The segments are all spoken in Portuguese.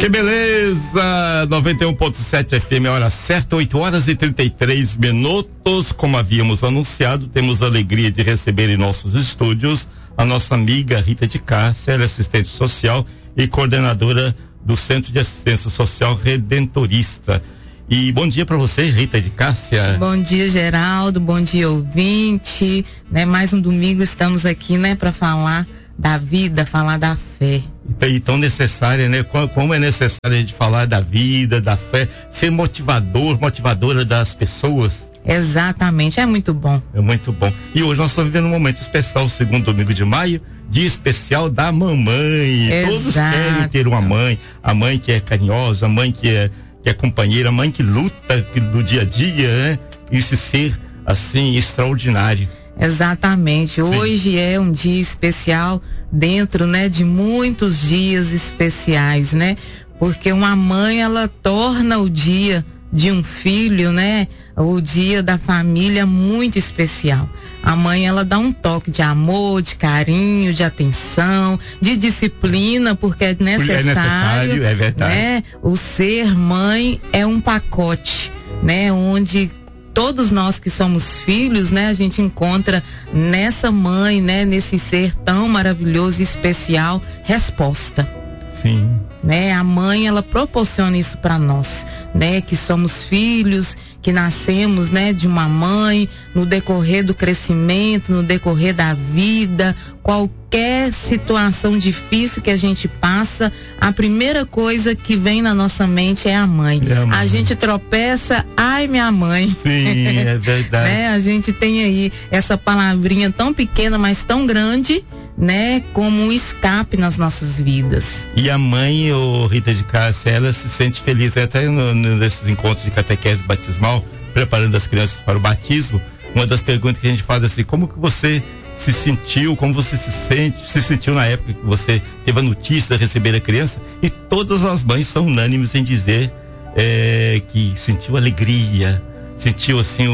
Que beleza! 91.7 FM, hora certa, 8h33. Como havíamos anunciado, temos a alegria de receber em nossos estúdios a nossa amiga Rita de Cássia, ela é assistente social e coordenadora do Centro de Assistência Social Redentorista. E bom dia para você, Rita de Cássia. Bom dia, Geraldo, bom dia, ouvinte, mais um domingo estamos aqui, para falar da vida, falar da fé. E tão necessária, Como é necessário a gente falar da vida, da fé, ser motivadora das pessoas. Exatamente, é muito bom. É muito bom. E hoje nós estamos vivendo um momento especial, o segundo domingo de maio, dia especial da mamãe. Exato. Todos querem ter uma mãe, a mãe que é carinhosa, a mãe que é companheira, a mãe que luta do dia a dia, Esse ser, assim, extraordinário. Exatamente. Sim. Hoje é um dia especial dentro, de muitos dias especiais, Porque uma mãe, ela torna o dia de um filho, o dia da família muito especial. A mãe, ela dá um toque de amor, de carinho, de atenção, de disciplina, porque é necessário, é verdade. O ser mãe é um pacote, onde todos nós que somos filhos, a gente encontra nessa mãe, nesse ser tão maravilhoso e especial, resposta. Sim. A mãe, ela proporciona isso para nós, que somos filhos, que nascemos, de uma mãe, no decorrer do crescimento, no decorrer da vida, qualquer situação difícil que a gente passa, a primeira coisa que vem na nossa mente é a mãe. A gente tropeça, ai, minha mãe. Sim, é verdade. A gente tem aí essa palavrinha tão pequena, mas tão grande, como um escape nas nossas vidas. E a mãe, Rita de Cássia, ela se sente feliz até nesses encontros de catequese batismal, preparando as crianças para o batismo. Uma das perguntas que a gente faz assim: como que você se sentiu, como você se sentiu na época que você teve a notícia de receber a criança? E todas as mães são unânimes em dizer que sentiu alegria, sentiu assim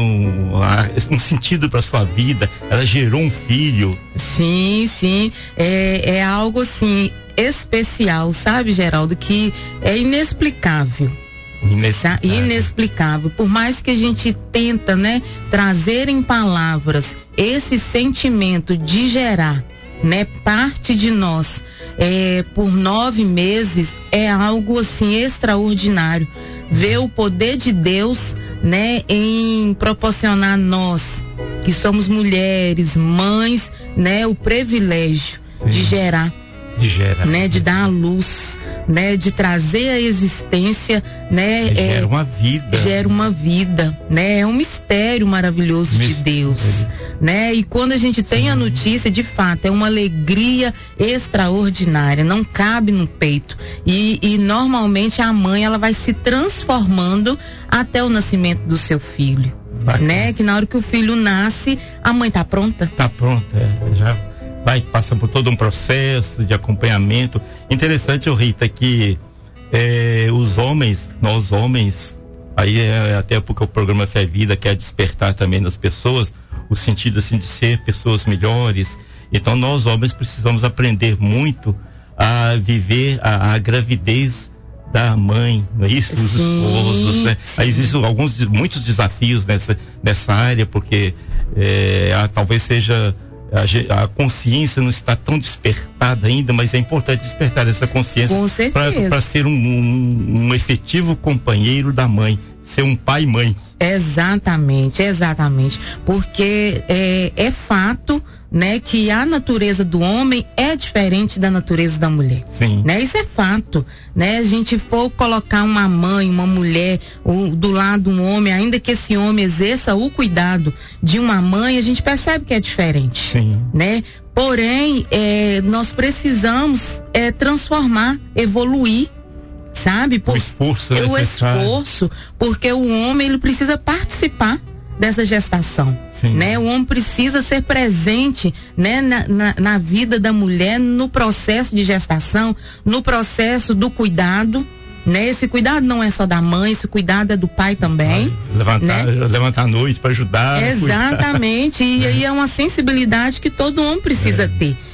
um sentido para sua vida. Ela gerou um filho. Sim, é algo assim especial, sabe, Geraldo, que é inexplicável. Inexplicável. Por mais que a gente tenta, trazer em palavras esse sentimento de gerar, parte de nós, por 9 meses, é algo assim extraordinário. Ver o poder de Deus, em proporcionar nós, que somos mulheres, mães, o privilégio de gerar. De dar a luz, de trazer a existência, Gera uma vida. Gera uma vida, é um mistério maravilhoso de Deus, E quando a gente tem a notícia, de fato, é uma alegria extraordinária, não cabe no peito. E normalmente a mãe, ela vai se transformando até o nascimento do seu filho, Que na hora que o filho nasce, a mãe tá pronta. Tá pronta, já passa por todo um processo de acompanhamento. Interessante, Rita, que nós homens, aí até porque o programa Fé e Vida quer despertar também nas pessoas o sentido assim de ser pessoas melhores. Então nós homens precisamos aprender muito a viver a gravidez da mãe, não é isso? Os esposos, Aí existem muitos desafios nessa área, porque talvez seja a consciência não está tão despertada ainda, mas é importante despertar essa consciência para ser um efetivo companheiro da mãe, ser um pai e mãe. Exatamente, porque é fato, que a natureza do homem é diferente da natureza da mulher. Sim. Isso é fato, A gente for colocar uma mãe, uma mulher, do lado de um homem, ainda que esse homem exerça o cuidado de uma mãe, a gente percebe que é diferente. Sim. Porém, nós precisamos transformar, evoluir, sabe? O esforço esforço, porque o homem, ele precisa participar dessa gestação, O homem precisa ser presente, na vida da mulher, no processo de gestação, no processo do cuidado, Esse cuidado não é só da mãe, esse cuidado é do pai também. Levantar à noite para ajudar. Exatamente, e aí é uma sensibilidade que todo homem precisa ter.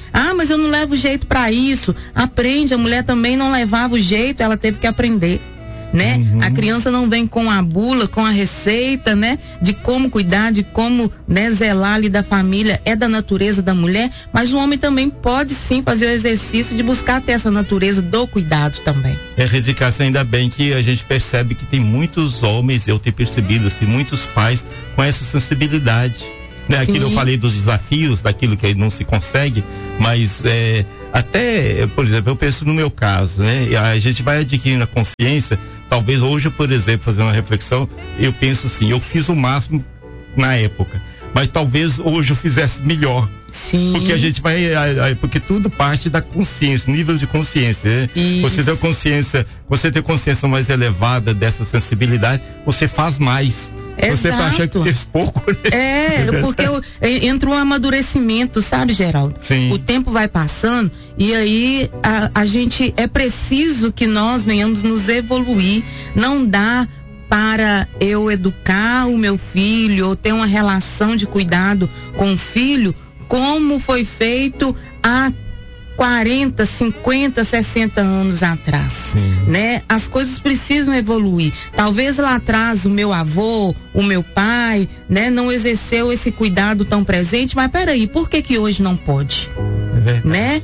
Ah, mas eu não levo jeito para isso. Aprende, a mulher também não levava o jeito, ela teve que aprender. Né? Uhum. A criança não vem com a bula, com a receita, né? De como cuidar, de como, né, zelar ali da família, é da natureza da mulher, mas o homem também pode sim fazer o exercício de buscar ter essa natureza do cuidado também. Rede Cássia, ainda bem que a gente percebe que tem muitos homens, eu tenho percebido assim, muitos pais com essa sensibilidade, né? Aquilo eu falei dos desafios, daquilo que não se consegue, mas até, por exemplo, eu penso no meu caso, né? A gente vai adquirindo a consciência. Talvez hoje, por exemplo, fazendo uma reflexão, eu penso assim, eu fiz o máximo na época, mas talvez hoje eu fizesse melhor. Sim. Porque a gente vai, porque tudo parte da consciência, nível de consciência, né? Você ter consciência mais elevada dessa sensibilidade, você faz mais. Exato. Você tá achando que fez pouco, né? Porque entra um amadurecimento, sabe, Geraldo? Sim. O tempo vai passando e aí a gente, é preciso que nós venhamos nos evoluir. Não dá para eu educar o meu filho ou ter uma relação de cuidado com o filho como foi feito há 40, 50, 60 anos atrás, né? As coisas precisam evoluir. Talvez lá atrás o meu avô, o meu pai, né, não exerceu esse cuidado tão presente, mas peraí, por que hoje não pode? Né?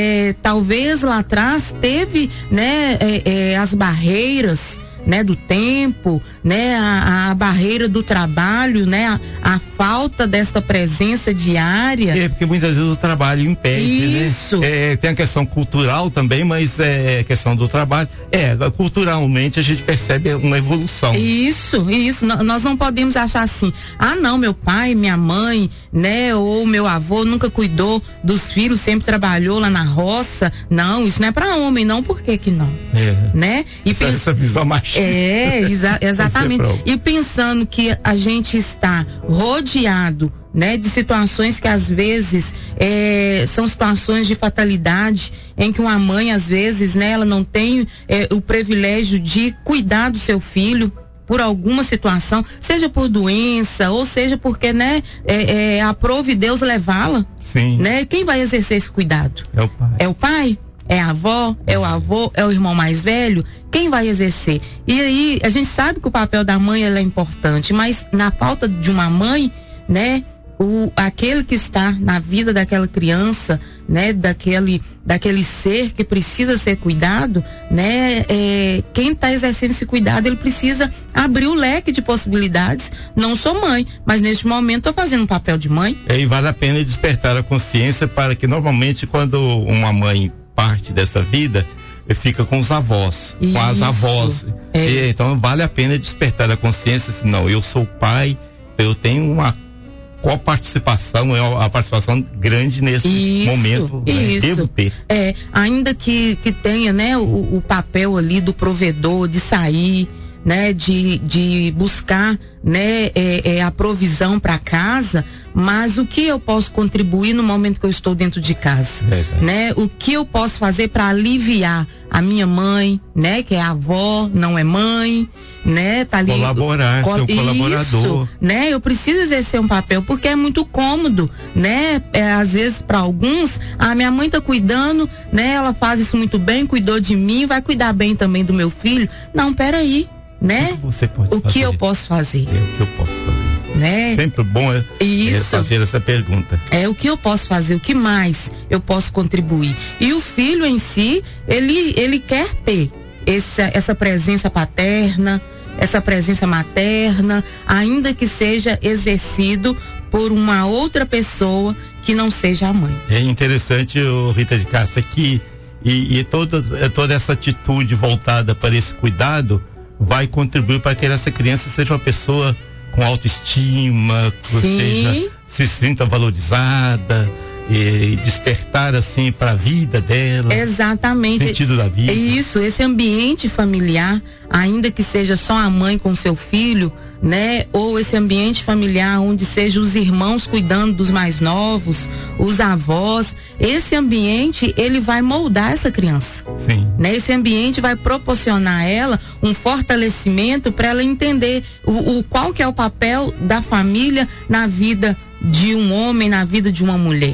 Talvez lá atrás teve, né, as barreiras, né, do tempo, né, a barreira do trabalho, né, a falta desta presença diária. Porque muitas vezes o trabalho impede, isso, né? Tem a questão cultural também, mas é questão do trabalho. Culturalmente a gente percebe uma evolução. Isso. Nós não podemos achar assim, não, meu pai, minha mãe, né, ou meu avô nunca cuidou dos filhos, sempre trabalhou lá na roça. Não, isso não é para homem, não, por que não? Né? E essa visão machista. Exatamente. E pensando que a gente está rodeado, né, de situações que às vezes são situações de fatalidade, em que uma mãe às vezes, né, ela não tem o privilégio de cuidar do seu filho por alguma situação, seja por doença ou seja porque, né, aprove Deus levá-la. Sim. Né? Quem vai exercer esse cuidado? É o pai. É o pai? É a avó? É o avô? É o irmão mais velho? Quem vai exercer? E aí, a gente sabe que o papel da mãe é importante, mas na falta de uma mãe, né, aquele que está na vida daquela criança, né, daquele ser que precisa ser cuidado, né, quem está exercendo esse cuidado, ele precisa abrir o leque de possibilidades. Não sou mãe, mas neste momento estou fazendo um papel de mãe. E vale a pena despertar a consciência para que normalmente quando uma mãe parte dessa vida, fica com os avós, com as avós. Então vale a pena despertar a consciência, assim, não, eu sou pai, eu tenho uma coparticipação, a participação grande nesse momento, né? Devo ter. Ainda que tenha, né, o papel ali do provedor, de sair, né, de buscar, né, a provisão para casa, mas o que eu posso contribuir no momento que eu estou dentro de casa, né? O que eu posso fazer para aliviar a minha mãe, né, que é avó, não é mãe, né, tá ali colaborar, ser um colaborador, né? Eu preciso exercer um papel porque é muito cômodo, né? Às vezes para alguns, minha mãe tá cuidando, né? Ela faz isso muito bem, cuidou de mim, vai cuidar bem também do meu filho. Não, peraí, né? O que eu posso fazer? O que eu posso fazer? Né? Sempre bom fazer essa pergunta. O que eu posso fazer? O que mais eu posso contribuir? E o filho em si, ele quer ter essa presença paterna, essa presença materna, ainda que seja exercido por uma outra pessoa que não seja a mãe. É interessante, Rita de Cássia, que toda essa atitude voltada para esse cuidado vai contribuir para que essa criança seja uma pessoa com autoestima, se sinta valorizada, e despertar assim para a vida dela. Exatamente. Sentido da vida. Isso, esse ambiente familiar, ainda que seja só a mãe com seu filho, né? Ou esse ambiente familiar onde sejam os irmãos cuidando dos mais novos, os avós, esse ambiente, ele vai moldar essa criança. Sim. Né? Esse ambiente vai proporcionar a ela um fortalecimento para ela entender qual que é o papel da família na vida de um homem, na vida de uma mulher.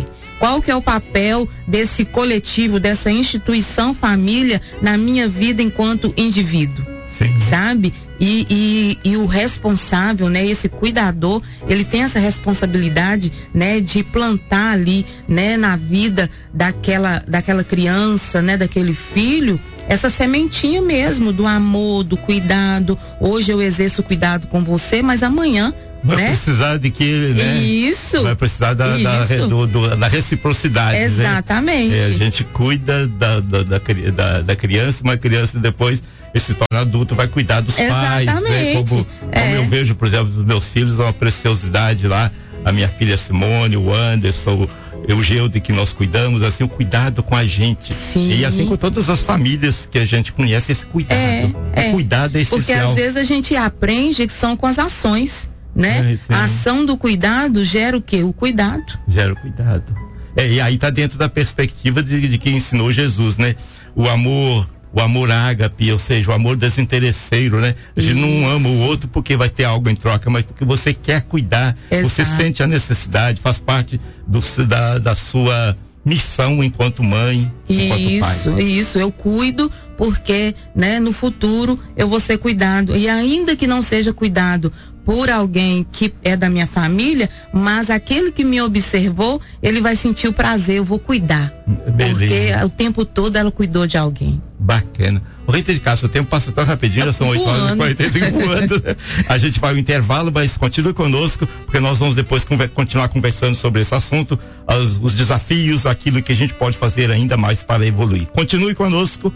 Qual que é o papel desse coletivo, dessa instituição família na minha vida enquanto indivíduo? Sim. Sabe? E o responsável, né, esse cuidador, ele tem essa responsabilidade, né, de plantar ali, né, na vida daquela criança, né, daquele filho, essa sementinha mesmo do amor, do cuidado. Hoje eu exerço cuidado com você, mas amanhã, vai, né, precisar de que, né? Isso. Vai precisar da reciprocidade. Exatamente. Né? A gente cuida da criança, uma criança depois se torna adulto, vai cuidar dos pais, né? Como eu vejo, por exemplo, dos meus filhos, uma preciosidade lá, a minha filha Simone, o Anderson, o Geude, que nós cuidamos, assim, o cuidado com a gente. Sim. E assim com todas as famílias que a gente conhece, esse cuidado. O cuidado é essencial. Porque às vezes a gente aprende que são com as ações, né? A ação do cuidado gera o quê? O cuidado. Gera o cuidado. E aí tá dentro da perspectiva de quem ensinou Jesus, né? O amor ágape, ou seja, o amor desinteresseiro, né? A gente não ama o outro porque vai ter algo em troca, mas porque você quer cuidar, Exato. Você sente a necessidade, faz parte da sua missão enquanto mãe, enquanto pai. Isso, eu cuido porque, né, no futuro eu vou ser cuidado, e ainda que não seja cuidado por alguém que é da minha família, mas aquele que me observou, ele vai sentir o prazer, eu vou cuidar. Beleza. Porque o tempo todo ela cuidou de alguém. Bacana. O Rita de Castro, o tempo passa tão rapidinho, já são 8h45 voando. A gente vai ao intervalo, mas continue conosco, porque nós vamos depois continuar conversando sobre esse assunto, os desafios, aquilo que a gente pode fazer ainda mais para evoluir. Continue conosco,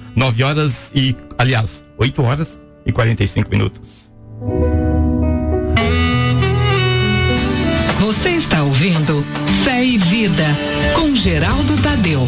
8h45. Você está ouvindo Fé e Vida, com Geraldo Tadeu.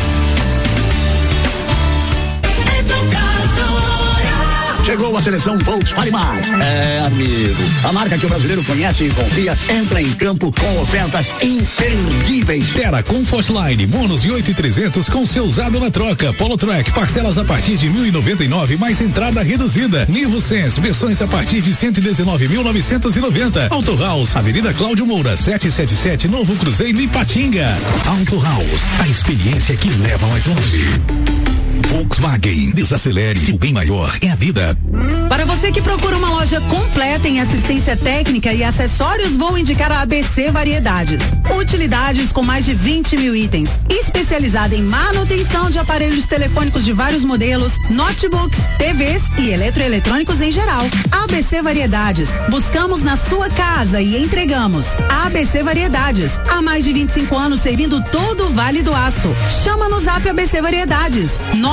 Chegou a seleção Volkswagen Mais. Amigo, a marca que o brasileiro conhece e confia entra em campo com ofertas imperdíveis. Terra Comfortline, bônus de 8.300 com seu usado na troca. Polo Track, parcelas a partir de 1.099 mais entrada reduzida. Nivo Sense, versões a partir de 119.990. Auto House, Avenida Cláudio Moura, 777, Novo Cruzeiro, Ipatinga. Auto House, a experiência que leva mais longe. Volkswagen, desacelere, seu bem maior é a vida. Para você que procura uma loja completa em assistência técnica e acessórios, vou indicar a ABC Variedades. Utilidades com mais de 20 mil itens. Especializada em manutenção de aparelhos telefônicos de vários modelos, notebooks, TVs e eletroeletrônicos em geral. ABC Variedades. Buscamos na sua casa e entregamos. ABC Variedades. Há mais de 25 anos servindo todo o Vale do Aço. Chama no Zap ABC Variedades.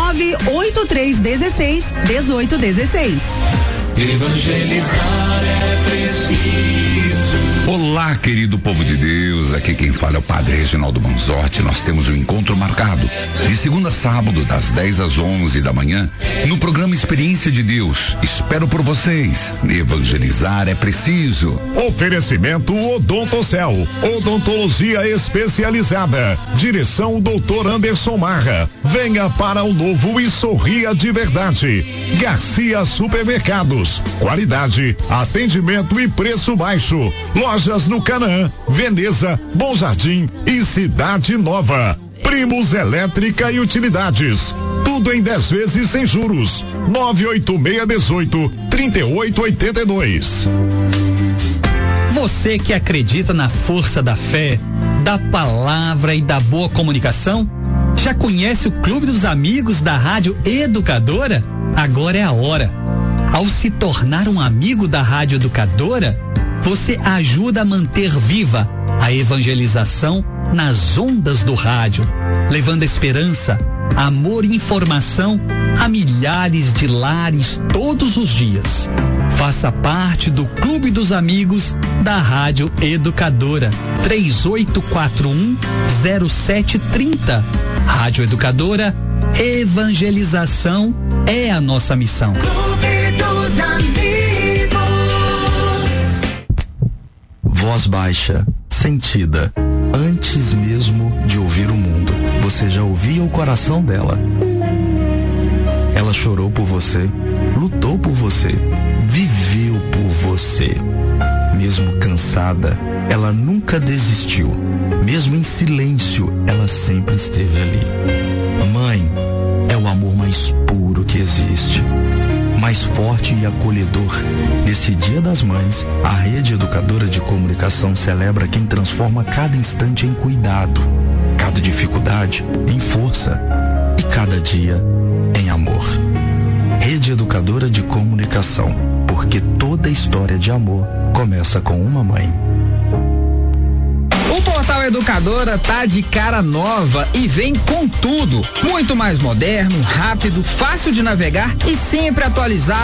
98316-1816. Evangelizar é preciso. Olá, querido povo de Deus, aqui quem fala é o Padre Reginaldo Manzotti. Nós temos um encontro marcado de segunda a sábado, das 10 às 11 da manhã, no programa Experiência de Deus. Espero por vocês. Evangelizar é preciso. Oferecimento Odontocel, odontologia especializada. Direção Dr. Anderson Marra. Venha para o novo e sorria de verdade. Garcia Supermercados, qualidade, atendimento e preço baixo. Lojas no Canaã, Veneza, Bom Jardim e Cidade Nova. Primos Elétrica e Utilidades. Tudo em 10 vezes sem juros. 98618-3882. Você que acredita na força da fé, da palavra e da boa comunicação, já conhece o Clube dos Amigos da Rádio Educadora? Agora é a hora. Ao se tornar um amigo da Rádio Educadora, você ajuda a manter viva a evangelização nas ondas do rádio, levando esperança, amor e informação a milhares de lares todos os dias. Faça parte do Clube dos Amigos da Rádio Educadora. 3841-0730. Rádio Educadora, evangelização é a nossa missão. Clube dos Amigos. Voz baixa, sentida, antes mesmo de ouvir o mundo, você já ouvia o coração dela. Ela chorou por você, lutou por você, viveu viveu por você. Mesmo cansada, ela nunca desistiu. Mesmo em silêncio, ela sempre esteve ali. Mãe é o amor mais puro que existe, mais forte e acolhedor. Nesse Dia das Mães, a Rede Educadora de Comunicação celebra quem transforma cada instante em cuidado, cada dificuldade em força e cada dia em amor. Rede Educadora de Comunicação, porque toda história de amor começa com uma mãe. O Portal Educadora tá de cara nova e vem com tudo. Muito mais moderno, rápido, fácil de navegar e sempre atualizado.